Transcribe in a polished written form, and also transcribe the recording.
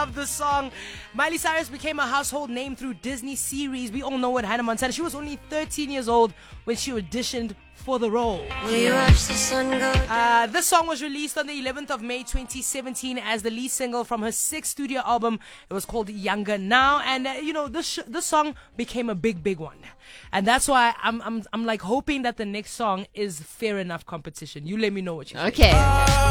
love this song. Miley Cyrus became a household name through Disney series. We all know what Hannah Montana. She was only 13 years old when she auditioned for the role. This song was released on the 11th of May 2017 as the lead single from her sixth studio album. It was called Younger Now, and this song became a big one, and that's why I'm like hoping that the next song is fair enough competition. You let me know what you think. Okay.